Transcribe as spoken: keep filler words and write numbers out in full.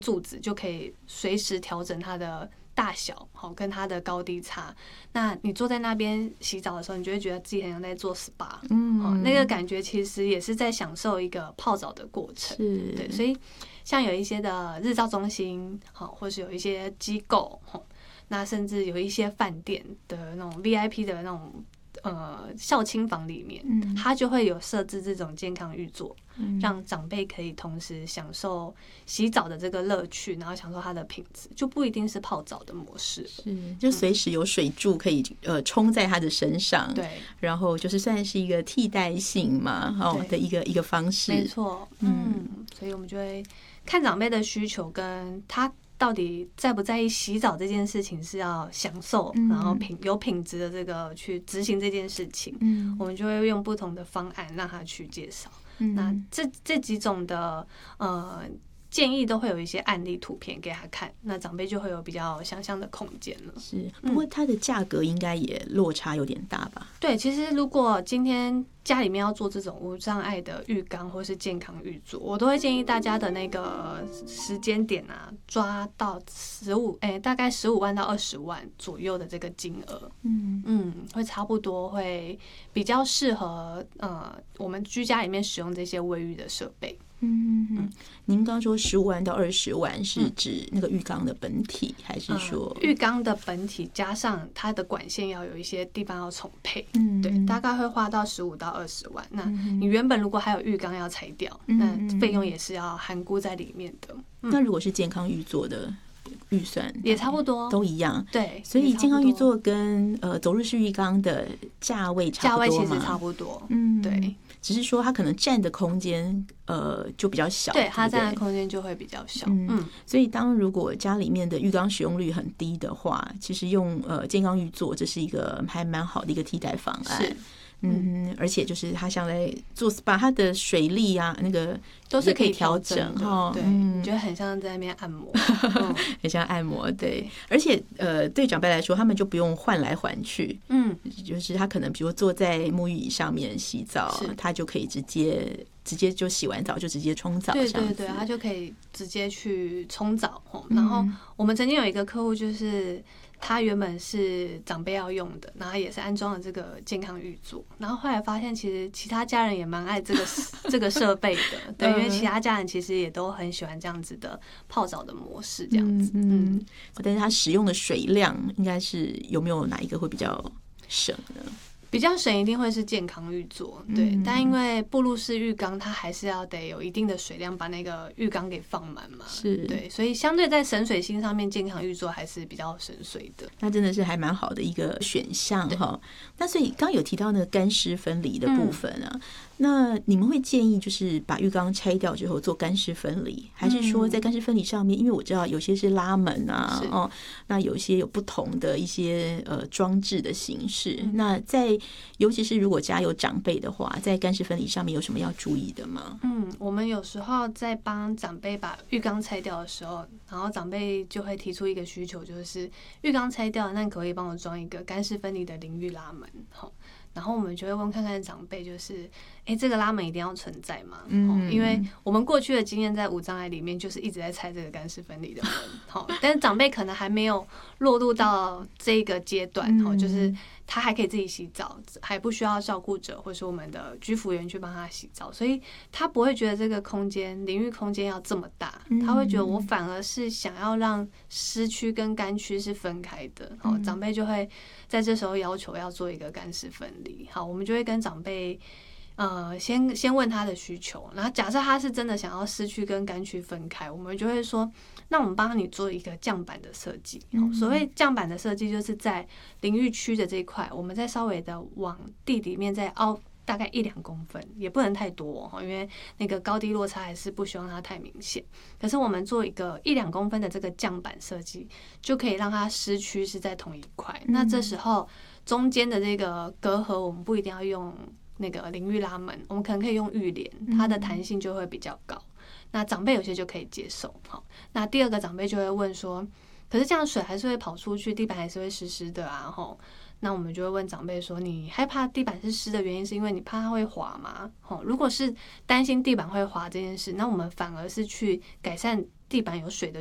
柱子就可以随时调整它的大小，好，跟它的高低差。那你坐在那边洗澡的时候，你就会觉得自己很像在做 S P A， 嗯，那个感觉其实也是在享受一个泡澡的过程。对，所以像有一些的日照中心，好，或是有一些机构，那甚至有一些饭店的那种 V I P 的那种呃孝亲房里面，嗯，它就会有设置这种健康浴座，嗯，让长辈可以同时享受洗澡的这个乐趣，然后享受它的品质，就不一定是泡澡的模式， 是就随时有水柱可以呃冲在他的身上，对，然后就是算是一个替代性嘛，哦的一个一个方式， 没错，嗯，所以我们就会看长辈的需求跟他到底在不在意洗澡这件事情是要享受，然后品有品质的这个去执行这件事情，嗯，我们就会用不同的方案让他去介绍。嗯，那这这几种的呃建议都会有一些案例图片给他看，那长辈就会有比较想象的空间了。 是，不过它的价格应该也落差有点大吧？ 对，其实如果今天家里面要做这种无障碍的浴缸或是健康浴座，我都会建议大家的那个时间点啊，抓到十五哎，大概十五万到二十万左右的这个金额，嗯嗯，会差不多会比较适合呃我们居家里面使用这些卫浴的设备。 嗯嗯，您刚说十五万到二十万是指那个浴缸的本体，还是说、 嗯、浴缸的本体加上它的管线要有一些地方要重配？嗯，对，大概会花到十五到二十万。那你原本如果还有浴缸要拆掉，那费用也是要含估在里面的。 嗯、那如果是健康浴座的预算也差不多， 都一样。 对， 所以健康浴座跟呃走日式浴缸的价位差不多吗？ 价位其实差不多。嗯，对。 只是说它可能占的空间呃就比较小， 对，它占的空间就会比较小。嗯， 嗯，所以当如果家里面的浴缸使用率很低的话，其实用呃健康浴座这是一个还蛮好的一个替代方案。是。嗯，而且就是它像在做 S P A， 它的水力啊，那个都是可以调整的。对，你觉得很像在那边按摩， 嗯、很像按摩。对，而且呃，对长辈来说，他们就不用换来换去。嗯，就是他可能比如坐在沐浴椅上面洗澡，他就可以直接直接就洗完澡就直接冲澡。 对对对，他就可以直接去冲澡。然后我们曾经有一个客户就是。他原本是长辈要用的，然后也是安装了这个健康浴座，然后后来发现其实其他家人也蛮爱这个这个设备的，对，因为其他家人其实也都很喜欢这样子的泡澡的模式，这样子，嗯， 嗯，但是他使用的水量应该是有没有哪一个会比较省呢？ 比较省一定会是健康浴座，对，嗯、但因为步入式浴缸，它还是要得有一定的水量把那个浴缸给放满嘛， 是， 对，所以相对在省水性上面，健康浴座还是比较省水的。 那真的是还蛮好的一个选项哈。那所以刚刚有提到那个干湿分离的部分啊，嗯、那你们会建议就是把浴缸拆掉之后做干湿分离，还是说在干湿分离上面，因为我知道有些是拉门啊，哦，那有些有不同的一些呃装置的形式，嗯、那在尤其是如果家有长辈的话，在干湿分离上面有什么要注意的吗？ 嗯，我们有时候在帮长辈把浴缸拆掉的时候，然后长辈就会提出一个需求，就是浴缸拆掉，那你可不可以帮我装一个干湿分离的淋浴拉门？好，然后我们就会问看看长辈，就是哎，这个拉门一定要存在吗？嗯，因为我们过去的经验在无障碍里面，就是一直在拆这个干湿分离的门，好，但是长辈可能还没有落入到这个阶段，好，就是他还可以自己洗澡，还不需要照顾者或是我们的居服员去帮他洗澡，所以他不会觉得这个空间淋浴空间要这么大，他会觉得我反而是想要让湿区跟干区是分开的，好，长辈就会在这时候要求要做一个干湿分离，好，我们就会跟长辈。呃，先先问他的需求，然后假设他是真的想要湿区跟干区分开，我们就会说，那我们帮你做一个降板的设计。嗯、所谓降板的设计，就是在淋浴区的这一块，我们再稍微的往地里面再凹大概一两公分，也不能太多，因为那个高低落差还是不希望它太明显。可是我们做一个一两公分的这个降板设计，就可以让它湿区是在同一块。嗯、那这时候中间的这个隔阂，我们不一定要用。那个淋浴拉门，我们可能可以用浴帘，它的弹性就会比较高。那长辈有些就可以接受。好，那第二个长辈就会问说，可是这样水还是会跑出去，地板还是会湿湿的啊。吼， 那我们就会问长辈说，你害怕地板是湿的原因是因为你怕它会滑吗？哦，如果是担心地板会滑这件事，那我们反而是去改善地板有水的